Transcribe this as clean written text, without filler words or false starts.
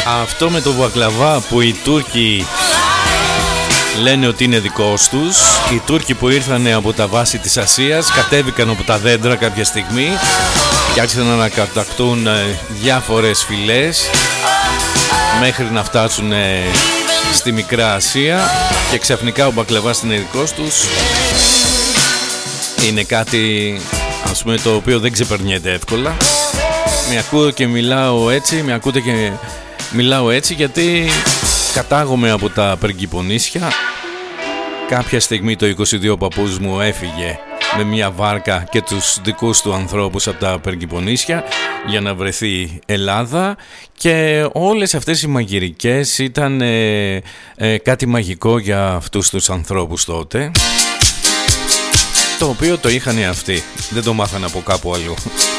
Αυτό με το βακλαβά που οι Τούρκοι λένε ότι είναι δικός τους, οι Τούρκοι που ήρθαν από τα βάση της Ασίας κατέβηκαν από τα δέντρα κάποια στιγμή και άρχισαν να κατακτούν διάφορες φυλές μέχρι να φτάσουν στη Μικρά Ασία και ξαφνικά ο μπακλαβάς είναι δικός τους. Είναι κάτι, ας πούμε, το οποίο δεν ξεπερνιέται εύκολα. Με ακούω και μιλάω έτσι, με ακούτε και μιλάω έτσι γιατί κατάγομαι από τα Περγιπονήσια. Κάποια στιγμή το 22 ο παππούς μου έφυγε με μια βάρκα και τους δικούς του ανθρώπους από τα Περγιπονήσια για να βρεθεί Ελλάδα, και όλες αυτές οι μαγειρικές ήταν κάτι μαγικό για αυτούς τους ανθρώπους τότε, το οποίο το είχαν αυτοί, δεν το μάθανε από κάπου αλλού.